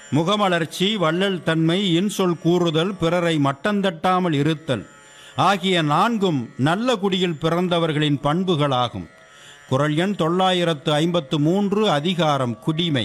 முகமலர்ச்சி, வள்ளல் தன்மை, இன்சொல் கூறுதல், பிறரை மட்டந்தட்டாமல் இருத்தல் ஆகிய 4ம் நல்ல குடியில் பிறந்தவர்களின் பண்புகளாகும். குறள் எண் 953, அதிகாரம் குடிமை.